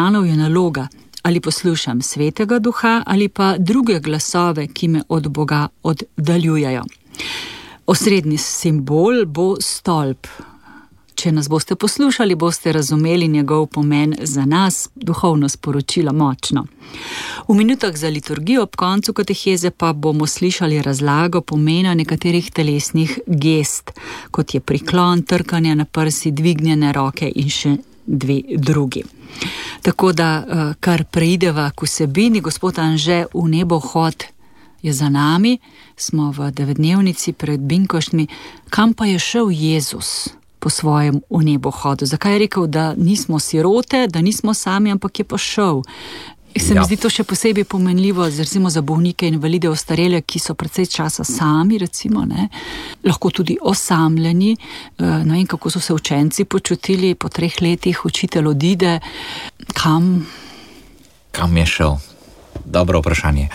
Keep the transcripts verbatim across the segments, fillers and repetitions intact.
možganov je naloga, ali poslušam Svetega Duha ali pa druge glasove, ki me od Boga oddaljujejo. Osrednji simbol bo stolp. Če nas boste poslušali, boste razumeli njegov pomen za nas, duhovno sporočilo močno. V minutah za liturgijo ob koncu kateheze pa bomo slišali razlago pomena nekaterih telesnih gest, kot je priklon, trkanje na prsi, dvignjene roke in še dve drugi. Tako da, kar preideva k vsebini, gospod Anže, v nebohod je za nami, smo v devetdnevnici pred Binkoštmi. Kam pa je šel Jezus po svojem v nebohodu? Zakaj je rekel, da nismo sirote, da nismo sami, ampak je pa šel? Se mi ja. zdi to še posebej pomenljivo, recimo za bolnike in invalide, ostarele, ki so precej časa sami, recimo, ne? Lahko tudi osamljeni. Ne vem, kako so se učenci počutili po treh letih, učitelj odide. Kam? Kam je šel? Dobro vprašanje.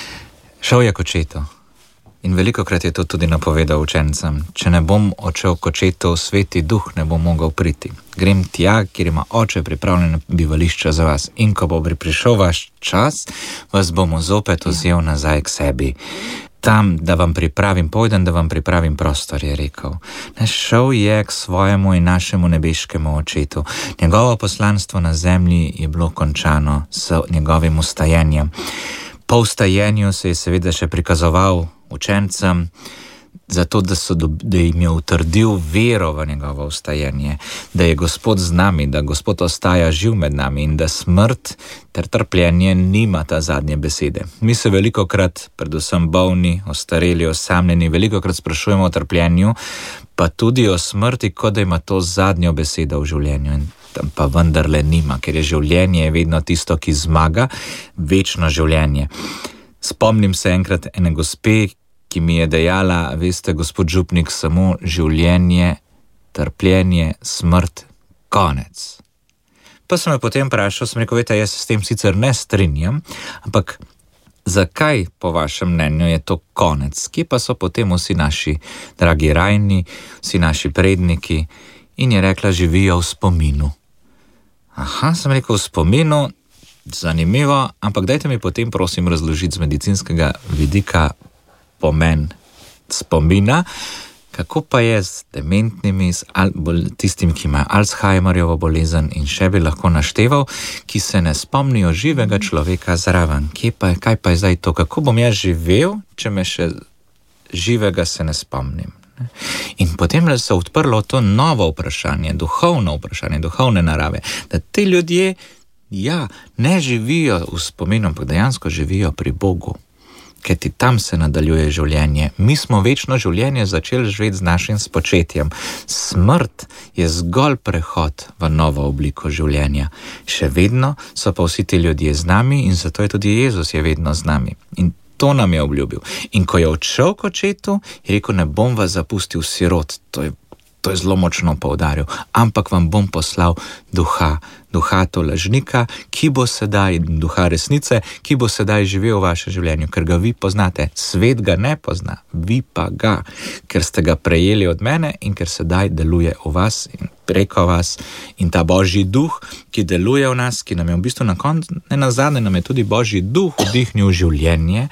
Šel je k očetu. In velikokrat je to tudi napovedal učencem. Če ne bom odšel k očetu, Sveti Duh ne bo mogel priti. Grem tja, kjer ima oče pripravljeno bivališče za vas. In ko bo prišel vaš čas, vas bomo zopet vzel nazaj k sebi. Tam, da vam pripravim, pojdem, da vam pripravim prostor, je rekel. Ne, šel je k svojemu in našemu nebeškemu očetu. Njegovo poslanstvo na zemlji je bilo končano s njegovim ustajenjem. Po ustajenju se je seveda še prikazoval učencem, zato da, so, da jim je utrdil vero v njegovo ustajenje, da je Gospod z nami, da Gospod ostaja živ med nami in da smrt ter trpljenje nimata zadnje besede. Mi se velikokrat, predvsem bolni, ostareli, osamljeni, velikokrat sprašujemo o trpljenju, pa tudi o smrti, kot da ima to zadnjo besedo v življenju. In tam pa vendarle nima, ker je življenje vedno tisto, ki zmaga, večno življenje. Spomnim se enkrat ene gospe, ki mi je dejala, veste, gospod župnik, samo življenje, trpljenje, smrt, konec. Pa sem me potem vprašal, sem rekel, veste, jaz s tem sicer ne strinjam, ampak zakaj po vašem mnenju je to konec? Kje pa so potem vsi naši dragi rajni, vsi naši predniki? In je rekla, živijo v spominu. Aha, sem rekel, v spominu, zanimivo, ampak dajte mi potem prosim razložiti z medicinskega vidika pomen spomina, kako pa je z dementnimi, z al, bol, tistim, ki ima Alzheimerjevo bolezen in še bi lahko našteval, ki se ne spomnijo živega človeka zraven. Kje pa je, kaj pa je zdaj to? Kako bom jaz živel, če me še živega se ne spomnim? In potem se je odprlo to novo vprašanje, duhovno vprašanje, duhovne narave, da ti ljudje, ja, ne živijo v spominu, ampak dejansko živijo pri Bogu. Ker ti tam se nadaljuje življenje. Mi smo večno življenje začeli živeti z našim spočetjem. Smrt je zgolj prehod v novo obliko življenja. Še vedno so pa vsi ti ljudje z nami in zato je tudi Jezus je vedno z nami. In to nam je obljubil. In ko je odšel k očetu, je rekel, ne bom vas zapustil sirot. To je, to je zelo močno poudaril. Ampak vam bom poslal duha. Duha tolažnika, ki bo sedaj, duha resnice, ki bo sedaj živel v vašem življenju, ker ga vi poznate. Svet ga ne pozna, vi pa ga, ker ste ga prejeli od mene in ker sedaj deluje v vas in preko vas. In ta Božji duh, ki deluje v nas, ki nam je v bistvu na koncu, ne nazadnje, nam je tudi Božji duh vdihnil življenje,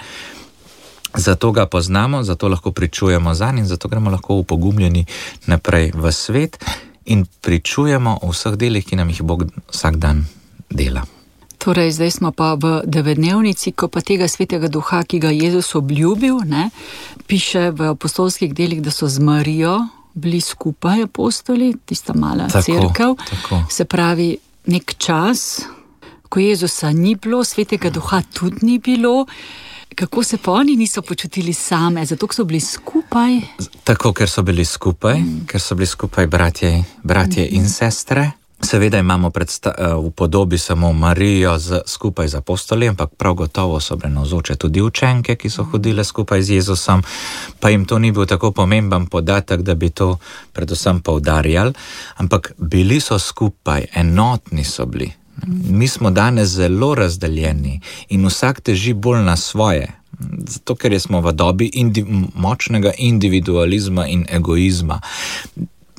zato ga poznamo, zato lahko pričujemo zanj in zato gremo lahko upogumljeni naprej v svet, in pričujemo o vseh delih, ki nam jih Bog vsak dan dela. Torej, zdaj smo pa v devetdnevnici, ko pa tega Svetega Duha, ki ga Jezus obljubil, ne, piše v apostolskih delih, da so z Marijo bili skupaj apostoli, tista mala tako, cerkev. Tako. Se pravi, nek čas, ko Jezusa ni bilo, Svetega Duha tudi ni bilo. Kako se pa oni niso počutili same, zato so bili skupaj? Tako, ker so bili skupaj, mm. ker so bili skupaj bratje, bratje mm. in sestre. Seveda imamo predsta- v podobi samo Marijo z, skupaj z apostoli, ampak prav gotovo so bile navzoče tudi učenke, ki so hodile skupaj z Jezusom, pa jim to ni bil tako pomemben podatek, da bi to predvsem poudarjali, ampak bili so skupaj, enotni so bili. Mi smo danes zelo razdeljeni in vsak teži bolj na svoje, zato ker smo v dobi indi- močnega individualizma in egoizma.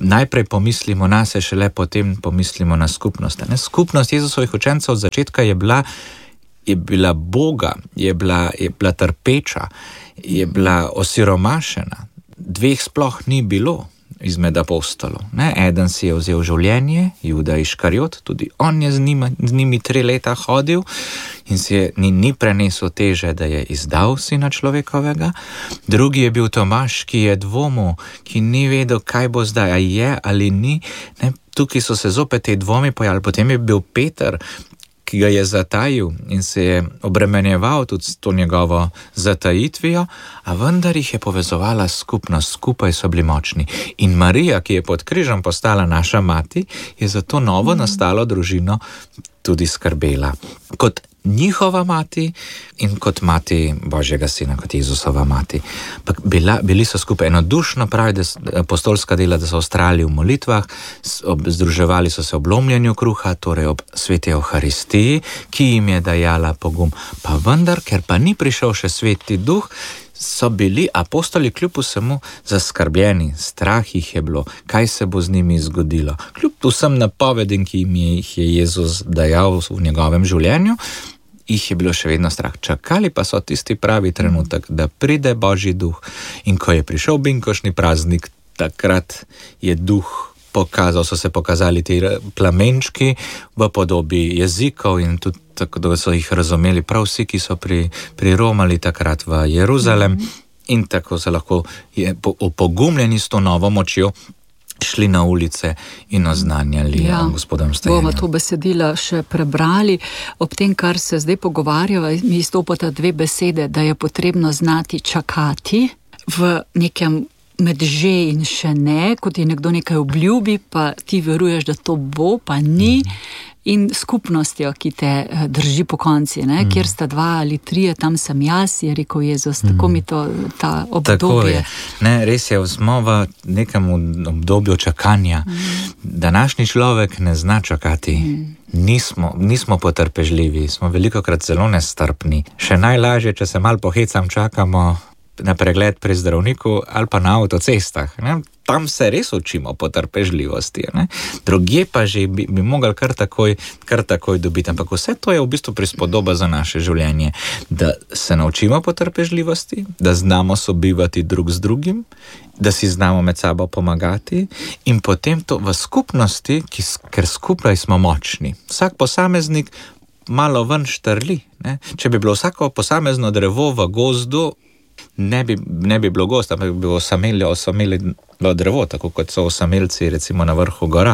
najprej pomislimo na se, šele potem pomislimo na skupnost. Ne? Skupnost Jezusovih učencev od začetka je bila, je bila Boga, je bila, je bila trpeča, je bila osiromašena. Dveh sploh ni bilo izmed apostolov. Ne? Eden si je vzel življenje, Juda Iškariot, tudi on je z njimi, z njimi tri leta hodil in si je, ni, ni prenesel teže, da je izdal sina človekovega. Drugi je bil Tomaž, ki je dvomil, ki ni vedel, kaj bo zdaj, a je ali ni. Ne? Tukaj so se zopet te dvomi pojavili. Potem je bil Peter, ki ga je zatajil in se je obremenjeval tudi s to njegovo zatajitvijo, a vendar jih je povezovala skupnost, skupaj so bili močni. In Marija, ki je pod križem postala naša mati, je za to novo nastalo družino tudi skrbela. Kot njihova mati in kot mati Božjega sina, kot Jezusova mati. Pa bila, bili so skupaj enodušno, pravi, da apostolska dela, da so ostali v molitvah, združevali so se ob lomljenju kruha, torej ob sveti Evharistiji, ki jim je dajala pogum. Pa vendar, ker pa ni prišel še sveti duh, so bili apostoli kljub vsemu zaskrbljeni, strah jih je bilo, kaj se bo z njimi zgodilo. Kljub vsem napovedim, ki jim jih je Jezus dajal v njegovem življenju, jih je bilo še vedno strah. Čakali pa so tisti pravi trenutek, da pride Božji duh. In ko je prišel binkošni praznik, takrat je duh pokazal, so se pokazali ti plamenčki v podobi jezikov in tudi tako, da so jih razumeli prav vsi, ki so pri, priromali takrat v Jeruzalem in tako so lahko je, po, opogumljeni s to novo močjo šli na ulice in oznanjali ja, Gospodom stajenju. Bomo to besedilo še prebrali. Ob tem, kar se zdaj pogovarjava, mi izstopata dve besede, da je potrebno znati čakati v nekem med že in še ne, kot je nekdo nekaj obljubi, pa ti veruješ, da to bo, pa ni. Mm. In skupnostjo, ki te drži po konci, ne? Mm. Kjer sta dva ali trije, tam sem jaz, je rekel Jezus, mm. tako mi to ta obdobje. Tako je. Ne, res je, smo v nekem obdobju čakanja. Mm. Današnji človek ne zna čakati. Mm. Nismo, nismo potrpežljivi, smo velikokrat zelo nestrpni. Še najlažje, če se malo pohecam, čakamo na pregled pri zdravniku ali pa na avtocestah. Ne? Tam se res učimo potrpežljivosti. Ne? Drugje pa že bi, bi mogli kar takoj, kar takoj dobiti. Ampak vse to je v bistvu prispodoba za naše življenje. Da se naučimo potrpežljivosti, da znamo sobivati drug z drugim, da si znamo med sabo pomagati in potem to v skupnosti, ki, ker skupaj smo močni. Vsak posameznik malo ven štrli. Ne? Če bi bilo vsako posamezno drevo v gozdu, Ne bi, ne bi bilo gost, ampak bi osameli, osameli drevo, tako kot so osamelci recimo na vrhu gora.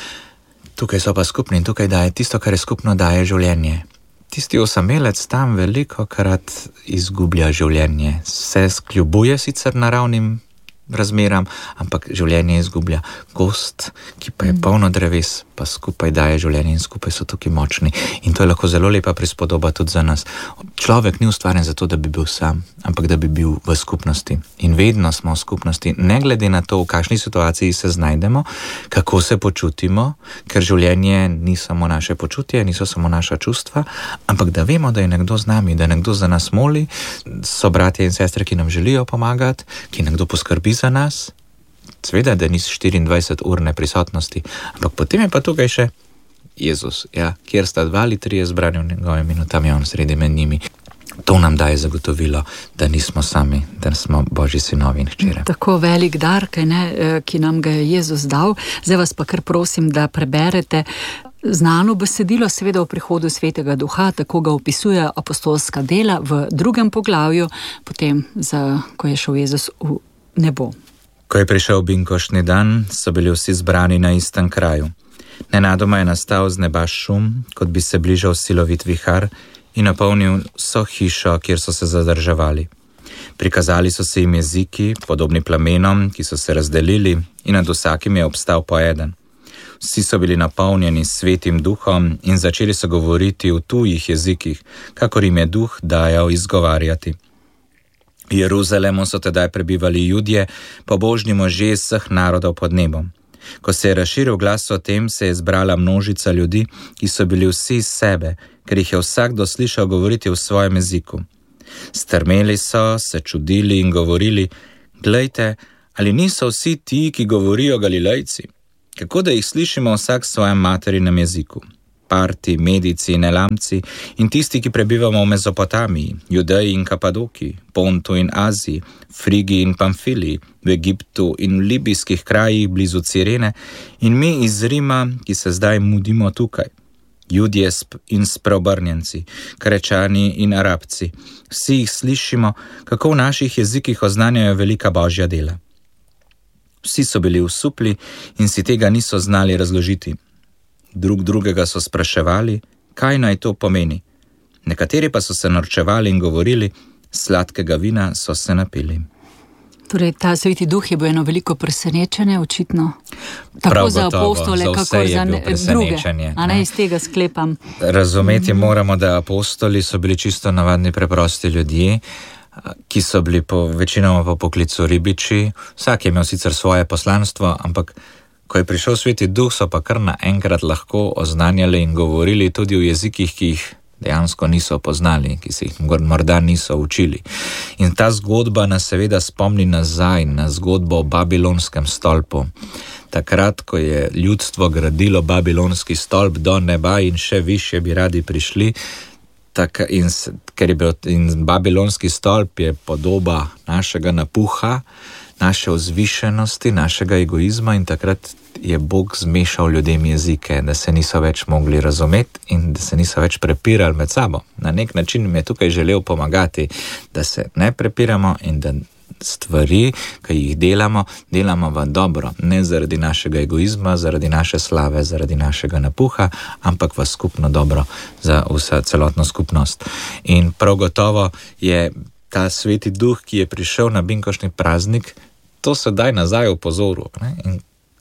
Tukaj so pa skupni in tukaj daje tisto, kar je skupno, daje življenje. Tisti osamelec tam veliko krat izgublja življenje. Se skljubuje sicer naravnim razmeram, ampak življenje izgublja. Gost, ki pa je polno dreves, pa skupaj daje življenje in skupaj so tukaj močni. In to je lahko zelo lepa prispodoba tudi za nas. Človek ni ustvarjen zato, da bi bil sam, ampak da bi bil v skupnosti. In vedno smo v skupnosti, ne glede na to, v kakšni situaciji se znajdemo, kako se počutimo, ker življenje ni samo naše počutje, niso samo naša čustva, ampak da vemo, da je nekdo z nami, da nekdo za nas moli, so bratje in sestre, ki nam želijo pomagati, ki nekdo poskrbi za nas. Seveda, da niso štiriindvajset urne prisotnosti, ampak potem je pa tukaj še Jezus, ja, kjer sta dva ali trije zbrani v njegovem imenu, tam je on sredi med njimi. To nam daje zagotovilo, da nismo sami, da smo Božji sinovi in hčere. Tako velik dar, kaj ne, ki nam ga je Jezus dal. Zdaj vas pa kar prosim, da preberete znano besedilo, seveda o prihodu Svetega Duha, tako ga opisuje apostolska dela v drugem poglavju, potem, za, ko je šel Jezus v nebo. Ko je prišel binkošni dan, so bili vsi zbrani na istem kraju. Nenadoma je nastal z neba šum, kot bi se bližal silovit vihar in napolnil vso hišo, kjer so se zadrževali. Prikazali so se jim jeziki, podobni plamenom, ki so se razdelili in nad vsakim je obstal po eden. Vsi so bili napolnjeni s svetim duhom in začeli so govoriti v tujih jezikih, kakor jim je duh dajal izgovarjati. V Jeruzalemu so tedaj prebivali Judje, pobožni možje iz vseh narodov pod nebom. Ko se je razširil glas o tem, se je zbrala množica ljudi, ki so bili vsi iz sebe, ker jih je vsakdo slišal govoriti v svojem jeziku. Strmeli so, se čudili in govorili: glejte, Ali niso vsi ti, ki govorijo Galilejci? Kako da jih slišimo vsak v svojem materinem jeziku? Parti, Medici in Elamci in tisti, ki prebivamo v Mezopotamiji, Judeji in Kapadoki, Pontu in Aziji, Frigi in Pamfiliji, v Egiptu in v libijskih krajih blizu Cirene in mi iz Rima, ki se zdaj mudimo tukaj. Judje in spreobrnjenci, Krečani in Arabci, vsi jih slišimo, kako v naših jezikih oznanjajo velika božja dela. Vsi so bili usupli in si tega niso znali razložiti. Drug drugega so spraševali, kaj naj to pomeni. Nekateri pa so se norčevali in govorili, sladkega vina so se napili. Torej, ta Sveti Duh je bil eno veliko presenečenje, očitno. Tako Prav za gotovo, apostole, za kako za druge. A ne, iz tega sklepam. Razumeti moramo, da apostoli so bili čisto navadni preprosti ljudje, ki so bili po večinoma po poklicu ribiči. Vsak je imel sicer svoje poslanstvo, ampak ko je prišel Sveti Duh, so pa kar naenkrat lahko oznanjali in govorili tudi v jezikih, ki jih dejansko niso poznali, ki se jih morda niso učili. In ta zgodba nas seveda spomni nazaj na zgodbo o babilonskem stolpu. Takrat, ko je ljudstvo gradilo babilonski stolp do neba in še višje bi radi prišli, tak, in, ker je bil in babilonski stolp je podoba našega napuha, naše vzvišenosti, našega egoizma in takrat je Bog zmešal ljudem jezike, da se niso več mogli razumeti in da se niso več prepirali med sabo. Na nek način mi je tukaj želel pomagati, da se ne prepiramo in da stvari, ki jih delamo, delamo v dobro, ne zaradi našega egoizma, zaradi naše slave, zaradi našega napuha, ampak v skupno dobro za vsa celotno skupnost. In prav gotovo je ta Sveti Duh, ki je prišel na binkoštni praznik, to sedaj nazaj opozoril. Ne? In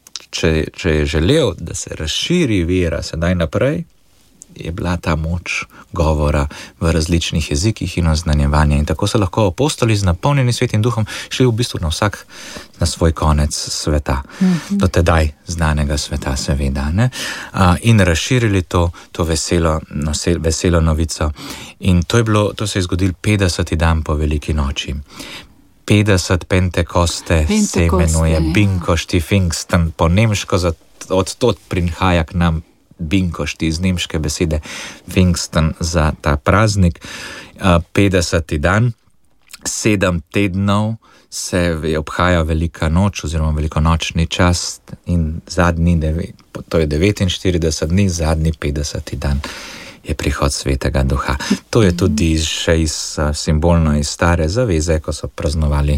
če, če je želel, da se razširi vera sedaj naprej, je bila ta moč govora v različnih jezikih in oznanjevanja. In tako so lahko apostoli z napolnjeni Svetim Duhom šli v bistvu na vsak na svoj konec sveta. Mm-hmm. Do tedaj znanega sveta seveda. Ne? A, in razširili to, to veselo, nosel, veselo novico. In to, je bilo, to se je zgodil petdeseti dan po veliki noči. petdeset Pentekoste, Pentekoste se imenuje Binkošti Pfingsten, po nemško, od tod prihaja k nam Binkošti, iz nemške besede Pfingsten za ta praznik. petdeseti dan, sedem tednov se je obhaja velika noč oziroma velikonočni čas in zadnji, to je devetinštirideset dni, zadnji petdeseti dan je prihod Svetega Duha. To je tudi še iz, simbolno iz Stare zaveze, ko so praznovali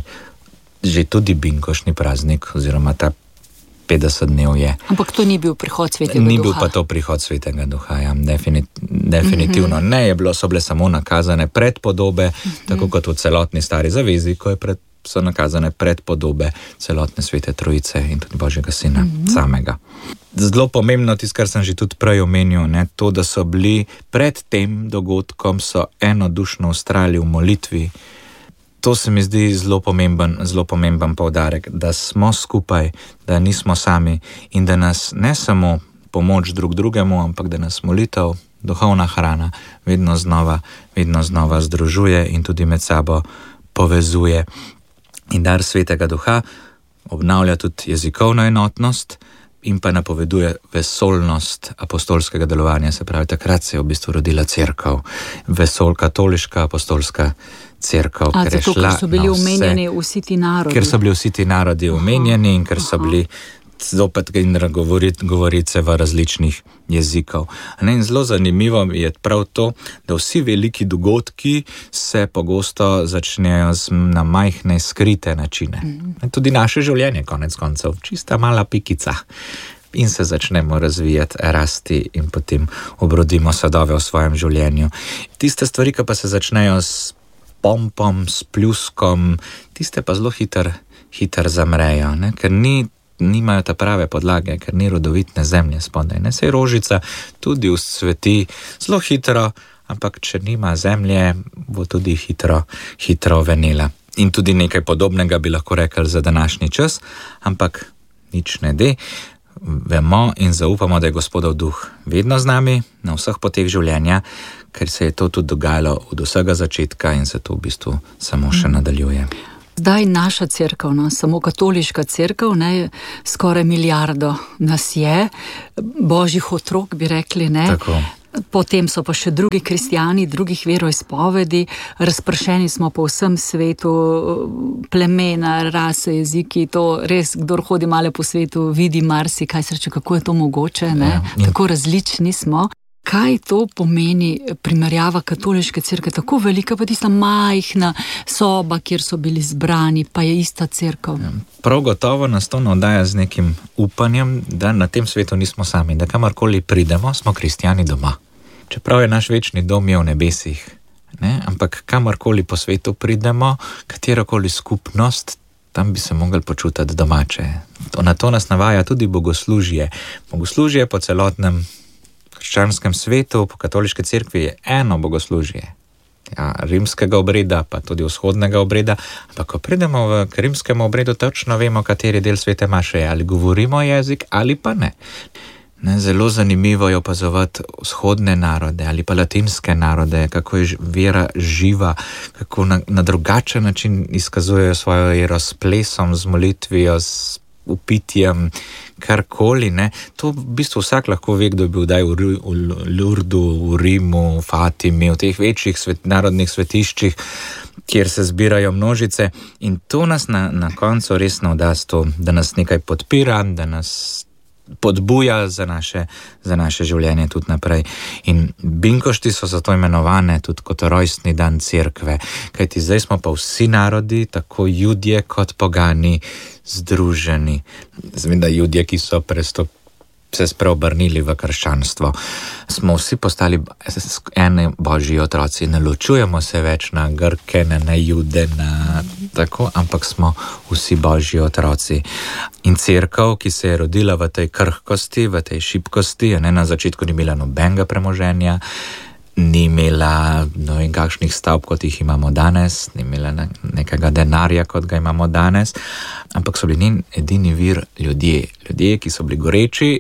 že tudi binkošni praznik oziroma ta petdeset dnev je. Ampak to ni bil prihod Svetega ni Duha. Ni bil pa to prihod Svetega Duha, ja, definit, definitivno. Mm-hmm. Ne, je bilo, so bile samo nakazane predpodobe, mm-hmm. tako kot v celotni Stari zavezi, ko je pred, so nakazane predpodobe celotne Svete Trojice in tudi Božjega Sina mm-hmm. samega. Zelo pomembno, tisto, kar sem že tudi prej omenil, ne, to, da so bili pred tem dogodkom, so enodušno vztrajali v molitvi. To se mi zdi zelo pomemben, zelo pomemben poudarek, da smo skupaj, da nismo sami in da nas ne samo pomoč drug drugemu, ampak da nas molitev, duhovna hrana vedno znova, vedno znova združuje in tudi med sabo povezuje. In dar Svetega Duha obnavlja tudi jezikovno enotnost in pa napoveduje vesolnost apostolskega delovanja, se pravi, takrat se je v bistvu rodila cerkev, vesol katoliška apostolska cerkev, A, ker je zato, šla ker so bili na vse, omenjeni vsi ti narodi. Ker so bili vsi ti narodi omenjeni in ker so Aha. bili zopet govoriti, govorice v različnih jezikov. In zelo zanimivo je prav to, da vsi veliki dogodki se pogosto začnejo z, na majhne, skrite načine. Mm. Tudi naše življenje, konec koncev, čista mala pikica. In se začnemo razvijati, rasti in potem obrodimo sadove v svojem življenju. Tiste stvari, ki pa se začnejo s pompom, s pljuskom, tiste pa zelo hiter, hiter zamrejo, ne? Ker ni nimajo ta prave podlage, ker ni rodovitne zemlje spodaj. Ne, sej rožica tudi usveti zelo hitro, ampak če nima zemlje, bo tudi hitro, hitro venela. In tudi nekaj podobnega bi lahko rekli za današnji čas, ampak nič ne de. Vemo in zaupamo, da je Gospodov duh vedno z nami, na vseh poteh življenja, ker se je to tudi dogajalo od vsega začetka in se to v bistvu samo še nadaljuje. Zdaj naša cerkev, no, samo katoliška cerkev, ne, skoraj milijardo nas je, božjih otrok bi rekli, ne. Tako. Potem so pa še drugi kristijani, drugih veroizpovedi, razpršeni smo po vsem svetu, plemena, rase, jeziki, to res, kdor hodi malo po svetu, vidi marsikaj, se reče, kako je to mogoče, ne, ja, tako različni smo. Kaj to pomeni primerjava katoliške cerkve, tako velika, pa tista majhna soba, kjer so bili zbrani, pa je ista cerkev? Ja, prav gotovo nas to navdaja z nekim upanjem, da na tem svetu nismo sami, da kamorkoli pridemo, smo kristijani doma. Čeprav je naš večni dom je v nebesih, ne? Ampak kamorkoli po svetu pridemo, katerokoli skupnost, tam bi se mogli počutiti domače. To, na to nas navaja tudi bogoslužje. Bogoslužje po celotnem krščanskem svetu, po katoliški cerkvi je eno bogoslužje. Ja, rimskega obreda, pa tudi vzhodnega obreda, ampak ko pridemo v rimskem obredu, točno vemo, kateri del svete maše je, ali govorimo jezik ali pa ne. Ne, zelo zanimivo je opazovati vzhodne narode ali pa latinske narode, kako je vera živa, kako na, na drugačen način izkazujejo svojo vero s plesom, z molitvijo, s upitjem, karkoli, ne. To v bistvu vsak lahko ve, kdo je bil daj v, v Lurdu, v Rimu, v Fatimi, v teh večjih svet, narodnih svetiščih, kjer se zbirajo množice, in to nas na, na koncu res navda s to, da nas nekaj podpira, da nas podbuja za naše, za naše življenje tudi naprej. In binkošti so zato imenovane tudi kot rojstni dan cerkve, kajti zdaj smo pa vsi narodi, tako Judje kot pogani, združeni. Zveda Judje, ki so prestop, se spreobrnili v krščanstvo. Smo vsi postali eni božji otroci, ne ločujemo se več na Grke, ne na Jude, na tako, ampak smo vsi božji otroci. In cerkev, ki se je rodila v tej krhkosti, v tej šibkosti, ne, na začetku ni imela nobenega premoženja, ni imela no in kakšnih stavb, kot jih imamo danes, ni imela nekega denarja, kot ga imamo danes, ampak so bili njen edini vir ljudje. Ljudje, ki so bili goreči,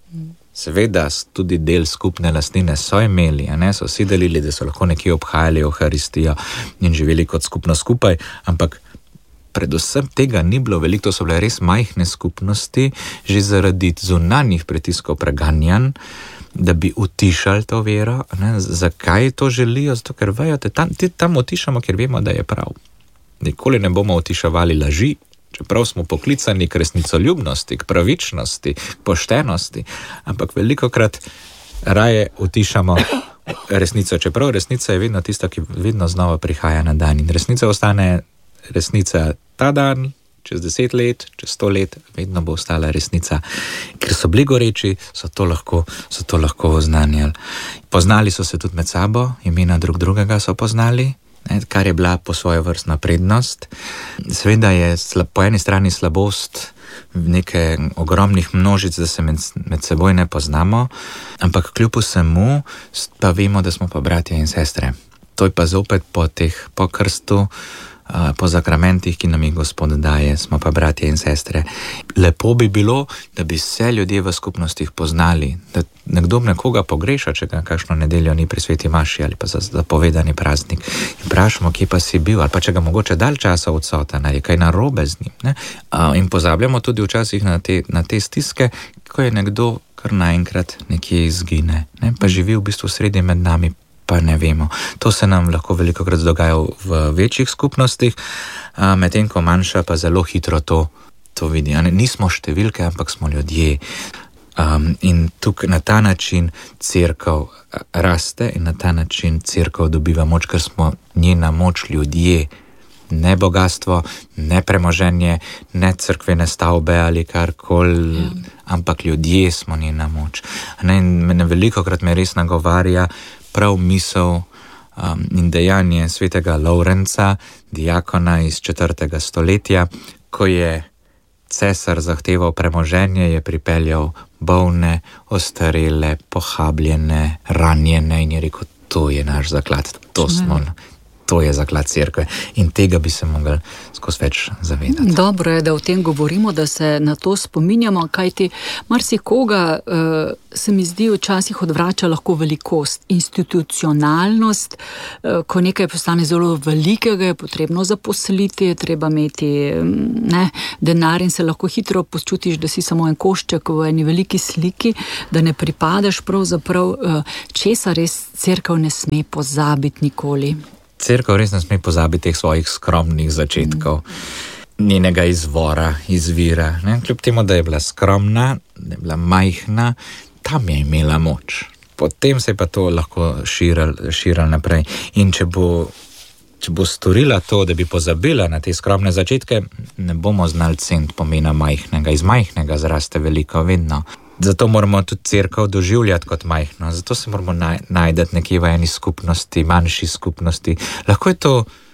seveda tudi del skupne lastnine so imeli, a ne, so si delili, da so lahko nekje obhajali Euharistijo in živeli kot skupno skupaj, ampak predvsem tega ni bilo veliko, to so bile res majhne skupnosti, že zaradi zunanjih pritiskov preganjanj, da bi utišali to vero, ne. Zakaj to želijo? Zato, ker vejo, da tam, tam utišamo, ker vemo, da je prav. Nikoli ne bomo utišavali laži, čeprav smo poklicani k resnicoljubnosti, k pravičnosti, k poštenosti, ampak velikokrat raje utišamo resnico, čeprav resnica je vedno tista, ki vedno znova prihaja na dan. In resnica ostane resnica ta dan, čez deset let, čez sto let, vedno bo ostala resnica. Ker so bili goreči, so to lahko, so to lahko oznanjali. Poznali so se tudi med sabo, imena drug drugega so poznali, kar je bila po svojo vrstna prednost. Seveda je po eni strani slabost neke ogromnih množic, da se med, med seboj ne poznamo, ampak kljub vsemu pa vemo, da smo pa bratje in sestre. To je pa zopet po teh, po krstu, po zakramentih, ki nam jih Gospod daje, smo pa bratje in sestre. Lepo bi bilo, da bi se ljudje v skupnostih poznali, da nekdo nekoga pogreša, če ga kakšno nedeljo ni pri sveti maši ali pa za zapovedani praznik. In vprašamo, kje pa si bil, ali pa če ga mogoče dalj časa odsoten, ali kaj narobe z njim. Ne? In pozabljamo tudi včasih na te, na te stiske, ko je nekdo kar naenkrat nekje izgine, ne? Pa živi v bistvu sredi med nami, pa ne vemo. To se nam lahko velikokrat dogaja v večjih skupnostih, medtem ko manjša pa zelo hitro to, to vidi. Nismo številke, ampak smo ljudje. Um, in tukaj na ta način cerkev raste in na ta način cerkev dobiva moč, ker smo njena moč ljudje. Ne bogatstvo, ne premoženje, ne cerkvene stavbe ali karkoli, ja. Ampak ljudje smo njena moč. Ne, in velikokrat me res nagovarja prav misel um, in dejanje svetega Lovrenca, diakona iz četrtega stoletja, ko je cesar zahteval premoženje, je pripeljal bolne, ostarele, pohabljene, ranjene in je rekel, to je naš zaklad, to smo, To je zaklad cerkve in tega bi se mogli skozi več zavedati. Dobro je, da o tem govorimo, da se na to spominjamo, kajti marsikoga uh, se mi zdi včasih odvrača lahko velikost, institucionalnost, uh, ko nekaj postane zelo velikega, je potrebno zaposliti, je treba imeti ne, denar in se lahko hitro počutiš, da si samo en košček v eni veliki sliki, da ne pripadaš pravzaprav, uh, česa res cerkev ne sme pozabiti nikoli. Cerkev res ne sme pozabiti teh svojih skromnih začetkov, mm. njenega izvora, izvira. Ne? Kljub temu, da je bila skromna, da je bila majhna, tam je imela moč. Potem se je pa to lahko širilo širil naprej. In če bo, če bo storila to, da bi pozabila na te skromne začetke, ne bomo znali ceniti pomena majhnega. Iz majhnega zraste veliko vedno. Zato moramo tudi cerkev doživljati kot majhno. Zato se moramo naj, najdeti nekje v eni skupnosti, manjši skupnosti. Lahko je to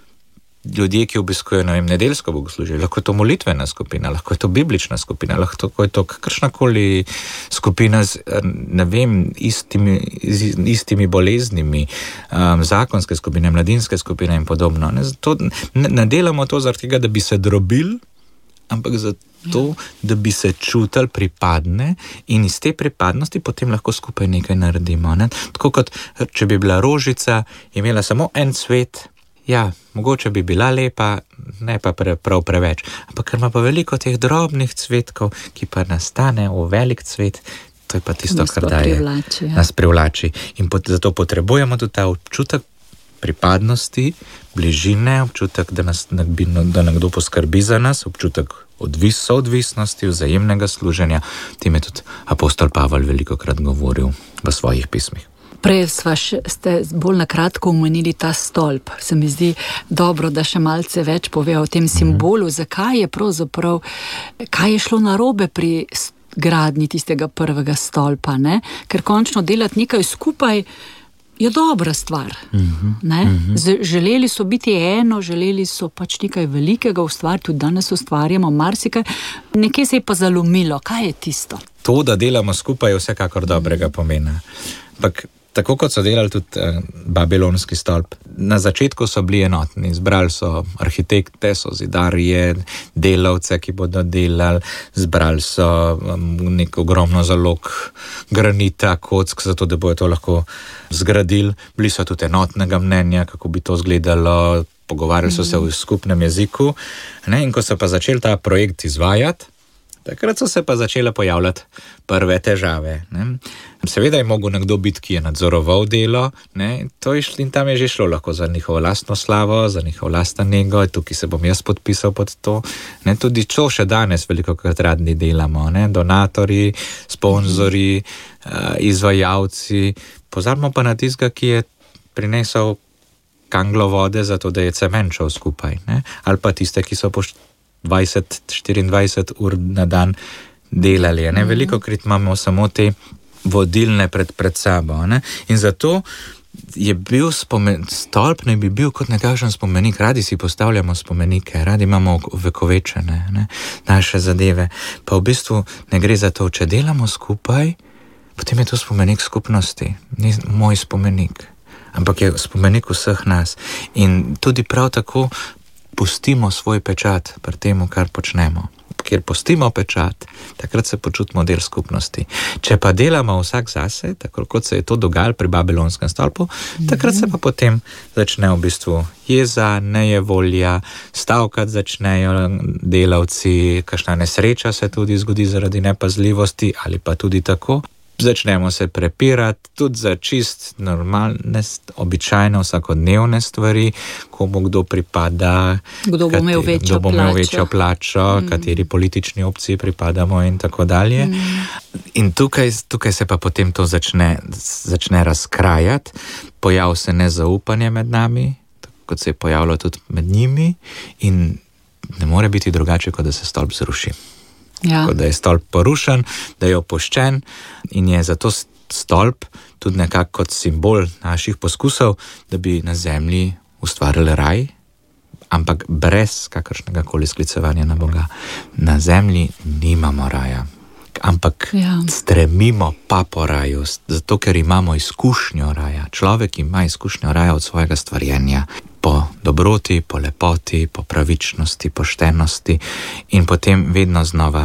ljudje, ki obiskujejo, ne vem, nedeljsko bogoslužje, lahko je to molitvena skupina, lahko je to biblična skupina, lahko je to kakršnakoli skupina z, ne vem, istimi, z istimi boleznimi, um, zakonske skupine, mladinske skupine in podobno. Ne, zato, ne, ne delamo to zaradi tega, da bi se drobili, ampak zato, da bi se čutili pripadne in iz te pripadnosti potem lahko skupaj nekaj naredimo. Ne? Tako kot, če bi bila rožica, imela samo en cvet, ja, mogoče bi bila lepa, ne pa pre, prav preveč, ampak ker ima pa veliko teh drobnih cvetkov, ki pa nastane v velik cvet, to je pa tisto, kar daje, privlači, ja. nas privlači. In pot, zato potrebujemo tudi ta občutek pripadnosti, bližine, občutek, da, nas, da nekdo poskrbi za nas, občutek odvis, soodvisnosti, vzajemnega služenja. Tem je tudi apostol Pavel velikokrat govoril v svojih pismih. Prej ste bolj na kratko omenili ta stolp. Se mi zdi dobro, da še malce več pove o tem simbolu, mm-hmm. zakaj je pravzaprav, kaj je šlo narobe pri gradnji tistega prvega stolpa, ne? Ker končno delati nekaj skupaj je dobra stvar. Mm-hmm. Ne? Mm-hmm. Želeli so biti eno, želeli so pač nekaj velikega ustvariti, tudi danes ustvarjamo marsikaj, nekje se je pa zalomilo. Kaj je tisto? To, da delamo skupaj, je vsekakor dobrega pomena. Ampak tako kot so delali tudi eh, babilonski stolp, na začetku so bili enotni, zbrali so arhitekte, so zidarje, delavce, ki bodo delali, zbrali so um, nek ogromno zalog granita, kock, zato da bojo to lahko zgradili. Bili so tudi enotnega mnenja, kako bi to izgledalo, pogovarjali so se v skupnem jeziku. Ne? In ko so pa začeli ta projekt izvajati, takrat so se pa začele pojavljati prve težave. Ne? Seveda je mogel nekdo biti, ki je nadzoroval delo, ne? To je šlo, in tam je že šlo lahko za njihovo lastno slavo, za njihovo lastno nego, tukaj se bom jaz podpisal pod to. Ne? Tudi čo še danes velikokrat radni delamo, ne? Donatorji, sponzori, uh, izvajalci. Pozabimo pa na tistega, ki je prinesel kanglo vode, zato da je cement šel skupaj. Ne? Ali pa tiste, ki so pošt dvajset štiriindvajset ur na dan delali. Ne? Velikokrat imamo samo te vodilne pred, pred sabo. Ne? In zato je bil spomen, stolp ne bi bil kot nekakšen spomenik. Radi si postavljamo spomenike, radi imamo vekovečene ne? naše zadeve. Pa v bistvu ne gre za to, če delamo skupaj, potem je to spomenik skupnosti. Ni moj spomenik, ampak je spomenik vseh nas. In tudi prav tako pustimo svoj pečat pri temu, kar počnemo. Kjer pustimo pečat, takrat se počutimo del skupnosti. Če pa delamo vsak zase, tako kot se je to dogajalo pri babilonskem stolpu, mm-hmm. takrat se pa potem začne v bistvu jeza, nejevolja, stavkati začnejo delavci, kakšna nesreča se tudi zgodi zaradi nepazljivosti ali pa tudi tako. Začnemo se prepirati tudi za čist normalne, običajne, vsakodnevne stvari, komu kdo pripada, kdo bo imel večjo, kdo bo imel večjo plačo, mm. kateri politični opciji pripadamo in tako dalje. Mm. In tukaj, tukaj se pa potem to začne, začne razkrajati, pojav se nezaupanje med nami, kot se je pojavilo tudi med njimi in ne more biti drugače, kot da se stolp zruši. Ja. Da je stolp porušen, da je opuščen in je zato stolp tudi nekako kot simbol naših poskusov, da bi na zemlji ustvarili raj, ampak brez kakršnega koli sklicevanja na Boga. Na zemlji nimamo raja, ampak ja. stremimo pa po raju, zato ker imamo izkušnjo raja. Človek ima izkušnjo raja od svojega stvarjenja. po dobroti, po lepoti, po pravičnosti, poštenosti in potem vedno znova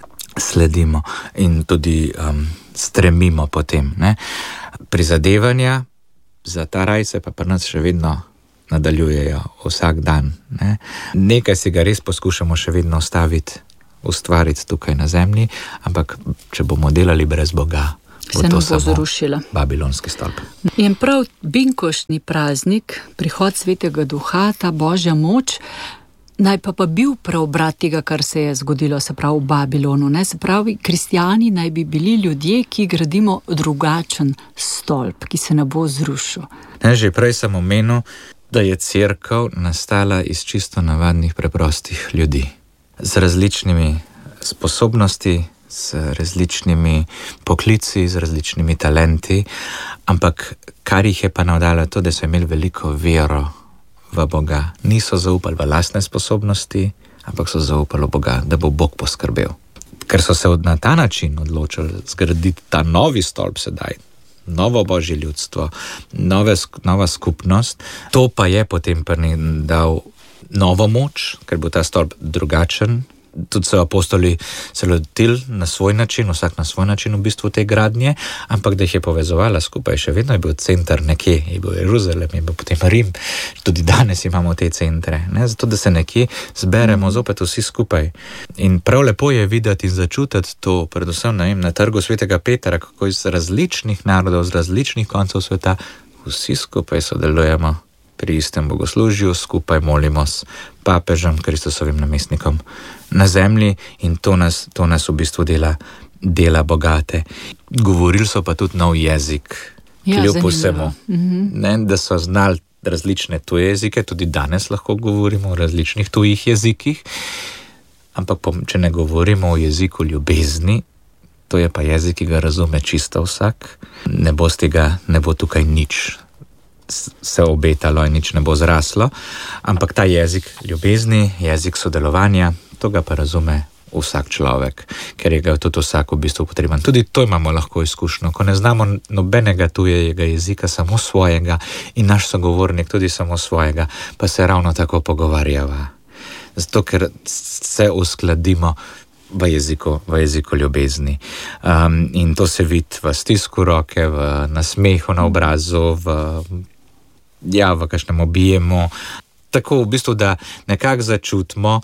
sledimo in tudi um, stremimo potem. Ne? Prizadevanja za ta raj se pa pri nas še vedno nadaljujejo vsak dan. Ne? Nekaj si ga res poskušamo še vedno ostaviti, ustvariti tukaj na zemlji, ampak če bomo delali brez Boga, bo se to nam bo samo zrušila. Babilonski stolp. In prav binkoštni praznik, prihod Svetega Duha, ta Božja moč, naj pa pa bil preobrat tega, kar se je zgodilo, se pravi v Babilonu. Ne? Se pravi, kristijani naj bi bili ljudje, ki gradimo drugačen stolp, ki se ne bo zrušil. Ne, že prej sem omenil, da je cerkev nastala iz čisto navadnih, preprostih ljudi. Z različnimi sposobnosti, z različnimi poklici, z različnimi talenti, ampak kar jih je pa navdalo to, da so imeli veliko vero v Boga. Niso zaupali v lastne sposobnosti, ampak so zaupali v Boga, da bo Bog poskrbel. Ker so se na ta način odločili zgraditi ta novi stolp sedaj, novo Božje ljudstvo, nove, nova skupnost, to pa je potem prni dal novo moč, ker bo ta stolp drugačen. Tudi so apostoli se lotili na svoj način, vsak na svoj način v bistvu te gradnje, ampak da jih je povezovala skupaj, še vedno je bil center nekje, je bil Jeruzalem, je bil potem Rim, tudi danes imamo te centre, ne? Zato da se nekje zberemo zopet vsi skupaj. In prav lepo je videti in začutiti to, predvsem ne vem, na trgu Svetega Petra, kako iz različnih narodov, z različnih koncev sveta, vsi skupaj sodelujemo pri istem bogoslužju, skupaj molimo s papežem, Kristusovim namestnikom na zemlji in to nas, to nas v bistvu dela, dela bogate. Govorili so pa tudi nov jezik, Ja, kljub zanimivo. vsemu, Mhm. ne, da so znali različne tuje jezike, tudi danes lahko govorimo o različnih tujih jezikih, ampak pom- če ne govorimo o jeziku ljubezni, to je pa jezik, ki ga razume čisto vsak, ne bo z tega, ne bo tukaj nič se obetalo in nič ne bo zraslo, ampak ta jezik ljubezni, jezik sodelovanja, to ga pa razume vsak človek, ker je ga tudi vsak v bistvu potreben. Tudi to imamo lahko izkušnjo, ko ne znamo nobenega tujega jezika, samo svojega in naš sogovornik tudi samo svojega, pa se ravno tako pogovarjava. Zato, ker se uskladimo v jeziku, v jeziku ljubezni. Um, in to se vidi v stisku roke, v nasmehu na obrazu, v, ja, v kakšnem objemu. Tako v bistvu, da nekako začutimo,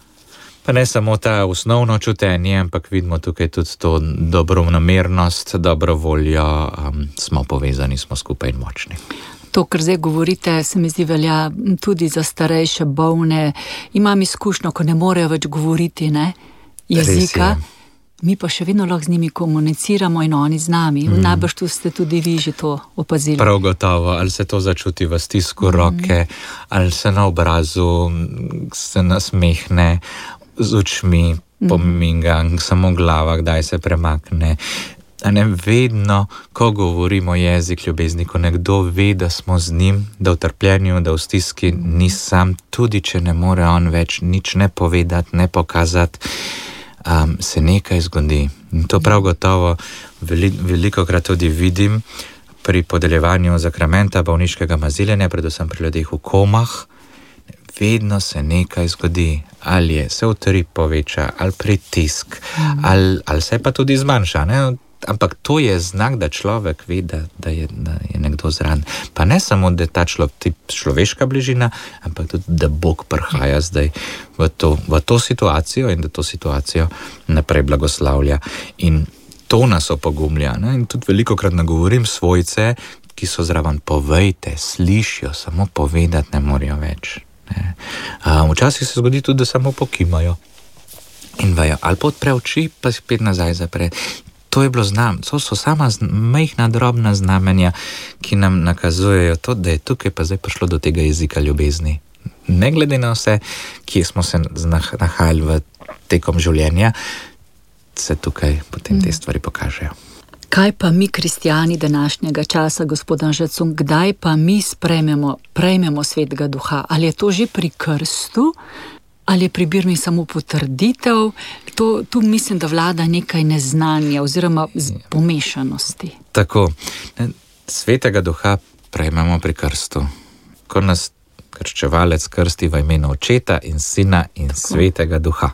pa ne samo ta osnovno čutenje, ampak vidimo tukaj tudi to dobronamernost, dobro voljo, um, smo povezani, smo skupaj in močni. To, kar zdaj govorite, se mi zdi velja tudi za starejše, bolne. Imam izkušnjo, ko ne morejo več govoriti, ne, jezika, mi pa še vedno lahko z njimi komuniciramo in oni z nami. Mm. Najbrž tu ste tudi vi že to opazili. Prav gotovo, ali se to začuti v stisku roke, mm. ali se na obrazu se nasmehne, z očmi pomiga, mm. samo glava, kdaj se premakne. A ne, vedno, ko govorimo jezik ljubezni, ko nekdo ve, da smo z njim, da v trpljenju, da v stiski ni sam, tudi če ne more on več nič ne povedati, ne pokazati, um, se nekaj zgodi. In to prav gotovo veli, velikokrat tudi vidim pri podeljevanju zakramenta bolniškega maziljenja, predvsem pri ljudeh v komah. Vedno se nekaj zgodi, ali je se utrip poveča, ali pritisk, mm. ali, ali se pa tudi zmanjša, ne? Ampak to je znak, da človek ve, da, da, je, da je nekdo zran. Pa ne samo, da je ta člo, človeška bližina, ampak tudi, da Bog prihaja zdaj v to, v to situacijo in da to situacijo naprej blagoslavlja. In to nas opogumlja. Ne? In tudi velikokrat nagovorim svojce, ki so zraven, povejte, slišijo, samo povedati ne morejo več. Ne? Um, včasih se zgodi tudi, da samo pokimajo in vajo, ali pa odpre oči, pa si spet nazaj zapre. To je bilo znam, to so sama majhna drobna znamenja, ki nam nakazujejo to, da je tukaj pa zdaj prišlo do tega jezika ljubezni. Ne glede na vse, kje smo se nahajali v tekom življenja, se tukaj potem te stvari pokažejo. Kaj pa mi, kristijani današnjega časa, gospod Anže Cunk, kdaj pa mi sprejmemo, prejmemo Svetega Duha? Ali je to že pri krstu? Ali je pri birmi samo potrditev? To, tu mislim, da vlada nekaj neznanja oziroma pomešanosti. Tako, Svetega Duha prejmemo pri krstu. Ko nas krščevalec krsti v imenu Očeta in Sina in Tako. Svetega Duha.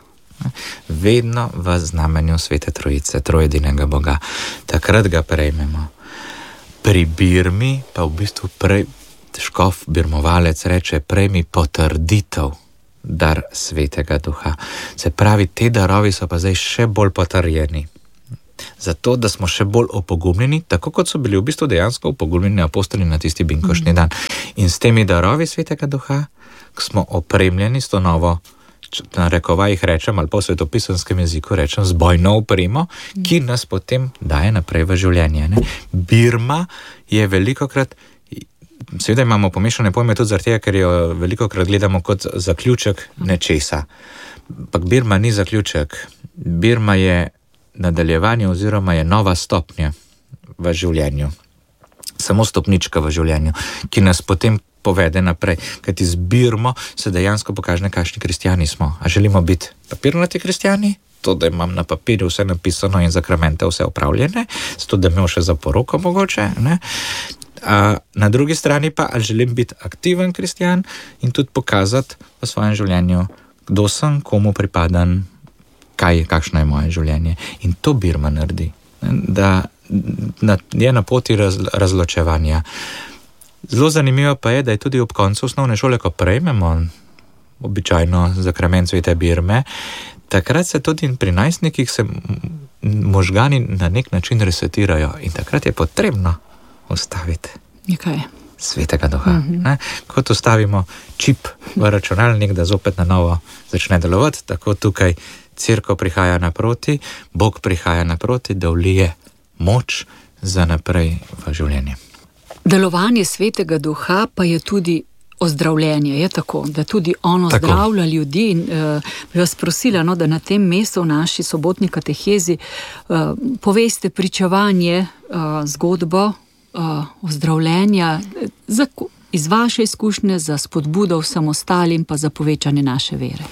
Vedno v znamenju Svete Trojice, trojedinega Boga. Takrat ga prejmemo. Pri birmi pa v bistvu prej, škof birmovalec reče, prejmi potrditev, dar Svetega Duha. Se pravi, te darovi so pa zdaj še bolj potrjeni. Zato, da smo še bolj opogumljeni, tako kot so bili v bistvu dejansko opogumljeni apostoli na tisti binkošni dan. In s temi darovi Svetega Duha smo opremljeni s to novo, na rekovajih rečem, ali pa v svetopisenskem jeziku rečem, z bojno opremo, ki nas potem daje naprej v življenje. Ne? Birma je velikokrat, seveda imamo pomešane pojme tudi zaradi tega, ker jo velikokrat gledamo kot zaključek nečesa. Ampak Birma ni zaključek. Birma je nadaljevanje oziroma je nova stopnja v življenju. Samo stopnička v življenju, ki nas potem povede naprej. Kajti z Birmo se dejansko pokaže, kakšni kristjani smo. A želimo biti papirnati kristjani? To, da imam na papirju vse napisano in zakramente vse opravljene, zato da imel še za poroko mogoče, ne? A na drugi strani pa, ali želim biti aktiven kristjan in tudi pokazati v svojem življenju, kdo sem, komu pripadam, kaj, kakšno je moje življenje. In to Birma naredi, da na, je na poti raz, razločevanja. Zelo zanimivo pa je, da je tudi ob koncu osnovne šole, ko prejmemo običajno zakrament Svete Birme, takrat se tudi pri najstnikih se možgani na nek način resetirajo in takrat je potrebno ustaviti Nekaj. Svetega Duha. Mm-hmm. Ne? Kot ustavimo čip v računalnik, da zopet na novo začne delovati, tako tukaj Cerkev prihaja naproti, Bog prihaja naproti, da vlije moč za naprej v življenje. Delovanje Svetega Duha pa je tudi ozdravljenje, je tako, da tudi on ozdravlja ljudi in uh, bi vas prosila, no, da na tem mestu v naši sobotni katehezi uh, poveste pričevanje, uh, zgodbo uh, ozdravljenja za, iz vaše izkušnje, za spodbudo vsem ostalim pa za povečanje naše vere.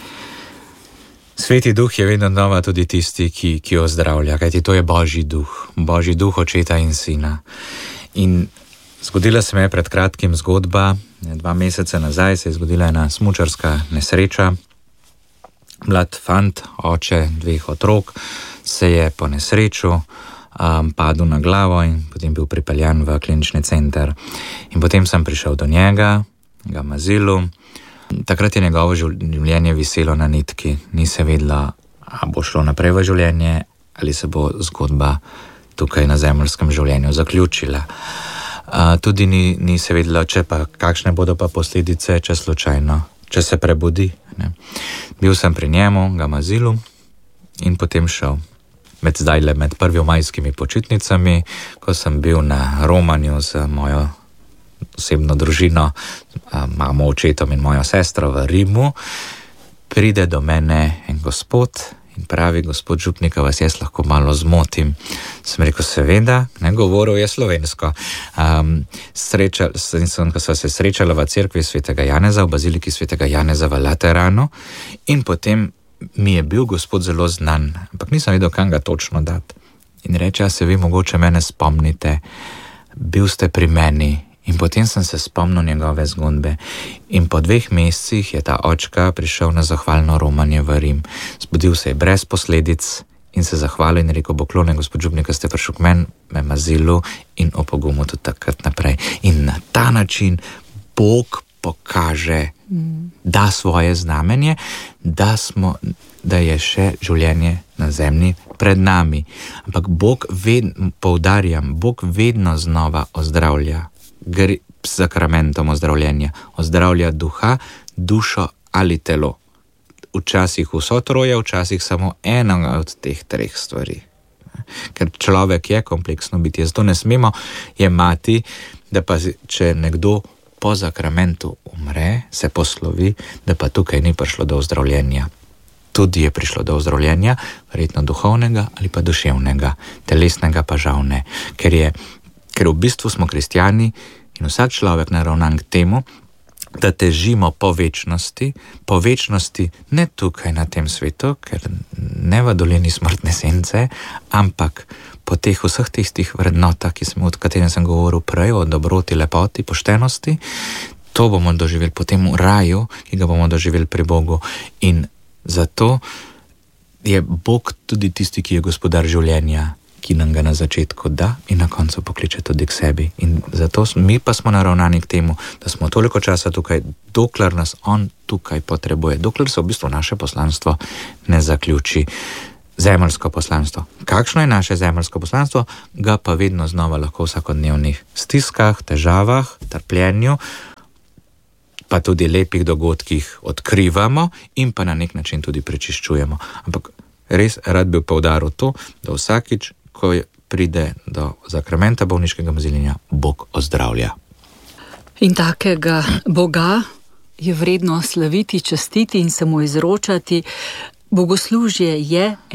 Sveti Duh je vedno znova tudi tisti, ki, ki ozdravlja, kajti to je Božji Duh, Božji Duh Očeta in Sina. In zgodila se mi je pred kratkim zgodba, dva meseca nazaj se je zgodila ena smučarska nesreča. Mlad fant, oče dveh otrok, se je po nesreču um, padel na glavo in potem bil pripeljan v klinični center. In potem sem prišel do njega, ga mazilu. Takrat je njegovo življenje viselo na nitki, ni se vedela, a bo šlo naprej v življenje ali se bo zgodba tukaj na zemeljskem življenju zaključila. Uh, tudi ni, ni se vedela, če pa, kakšne bodo pa posledice, če slučajno, če se prebudi. Ne. Bil sem pri njemu, ga mazilu in potem šel. Med zdajle, med prvomajskimi počitnicami, ko sem bil na romanju z mojo osebno družino, mamo, očetom in mojo sestro v Rimu, pride do mene en gospod in pravi: gospod župnik, vas jaz lahko malo zmotim. Sem rekel, seveda, ne, govoril je slovensko. Um, srečal, sem, ko sva se srečala v cerkvi Svetega Janeza, v baziliki Svetega Janeza v Lateranu, in potem mi je bil gospod zelo znan, ampak nisem vedel, kam ga točno dati. In reče, se vi mogoče mene spomnite, bil ste pri meni. In potem sem se spomnil njegove zgodbe. In po dveh mesecih je ta očka prišel na zahvalno romanje v Rim. Zbudil se je brez posledic in se zahvalil in rekel: poklone, gospod župnik, ste prišel k meni, me mazilu in opogumil tudi takrat naprej. In na ta način Bog pokaže, mm. da svoje znamenje, da, smo, da je še življenje na zemlji pred nami. Ampak Bog, ved, poudarjam, Bog vedno znova ozdravlja. Gre s sakramentom ozdravljenja. Ozdravlja duha, dušo ali telo. Včasih vso troje, včasih samo ena od teh treh stvari. Ker človek je kompleksno bitje, zato ne smemo jemati, da pa če nekdo po sakramentu umre, se poslovi, da pa tukaj ni prišlo do ozdravljenja. Tudi je prišlo do ozdravljenja, verjetno duhovnega ali pa duševnega, telesnega pa žal ne. Ker je Ker v bistvu smo kristjani in vsak človek naravnan k temu, da težimo po večnosti, po večnosti ne tukaj na tem svetu, ker ne v dolini smrtne sence, ampak po teh vseh tistih vrednotah, ki sem, o katerem sem govoril prej, o dobroti, lepoti, poštenosti, to bomo doživeli potem v raju, ki ga bomo doživeli pri Bogu. In zato je Bog tudi tisti, ki je gospodar življenja, ki nam ga na začetku da in na koncu pokliče tudi k sebi. In zato mi pa smo naravnani k temu, da smo toliko časa tukaj, dokler nas on tukaj potrebuje, dokler se v bistvu naše poslanstvo ne zaključi. Zemeljsko poslanstvo. Kakšno je naše zemeljsko poslanstvo, ga pa vedno znova lahko v vsakodnevnih stiskah, težavah, trpljenju, pa tudi lepih dogodkih odkrivamo in pa na nek način tudi prečiščujemo. Ampak res rad bi poudaril to, da vsakič, ko pride do zakramenta bolniškega mazilinja, Bog ozdravlja. In takega Boga je vredno slaviti, častiti in se mu izročati. Bogoslužje je